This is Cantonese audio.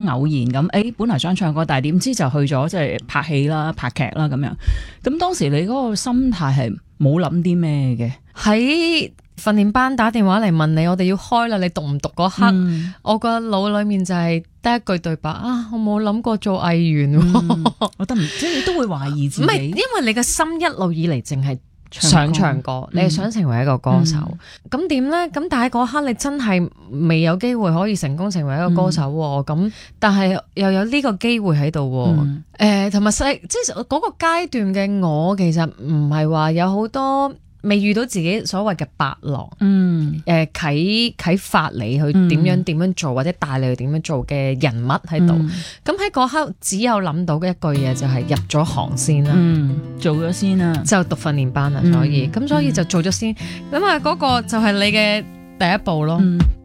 偶然咁，本來想唱歌，但係點知就去咗即係拍戲啦、拍劇啦咁樣。咁當時你嗰個心態係冇諗啲咩嘅？ 喺訓練班打電話嚟問你，我哋要開啦，你讀唔讀嗰刻，我個腦裏面就係得一句對白啊，我冇諗過做藝員。 我得唔即係你都會懷疑自己， 唔係，因為你嘅心一路以嚟淨係想唱歌，你係想成為一個歌手。咁點呢？咁但係嗰刻你真係未有機會可以成功成為一個歌手喎。咁但係又有呢個機會喺度喎。同埋即係嗰個階段嘅我，其實唔係話有好多。未遇到自己所謂嘅伯樂，啟發你去點樣做，或者帶你去點樣做嘅人物喺度。咁喺嗰刻只有諗到嘅一句嘢就係入咗行先啦， 做咗先啦， 就讀訓練班啦。所以就做咗先。咁啊，嗰個就係你嘅第一步咯。